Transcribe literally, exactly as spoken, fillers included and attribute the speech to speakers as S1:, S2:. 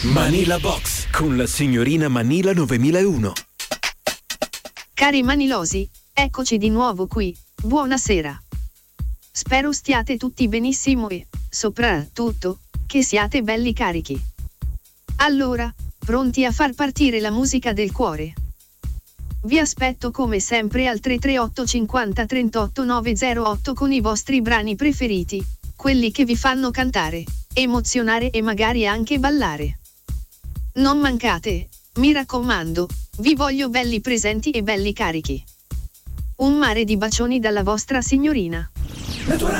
S1: Manila Box con la signorina Manila novemilauno.
S2: Cari manilosi, eccoci di nuovo qui, buonasera. Spero stiate tutti benissimo e, soprattutto, che siate belli carichi. Allora, pronti a far partire la musica del cuore? Vi aspetto come sempre al tre tre otto cinquanta trentotto novecentotto con i vostri brani preferiti, quelli che vi fanno cantare, emozionare e magari anche ballare. Non mancate, mi raccomando, vi voglio belli presenti e belli carichi. Un mare di bacioni dalla vostra signorina.
S1: La tua